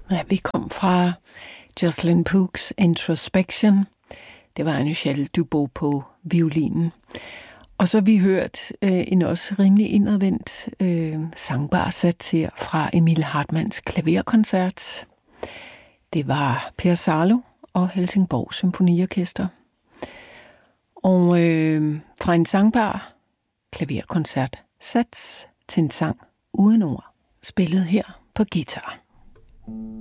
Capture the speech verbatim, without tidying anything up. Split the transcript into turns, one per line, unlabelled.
Ja, vi kom fra Jocelyn Pooks Introspection. Det var Michel Dubos på violinen. Og så har vi hørt øh, en også rimelig indadvendt øh, sangbar sats her fra Emil Hartmanns klaverkoncert. Det var Per Salo og Helsingborg Symfoniorkester. Og øh, fra en sangbar klaverkoncert sats til en sang uden ord, spillet her på guitar.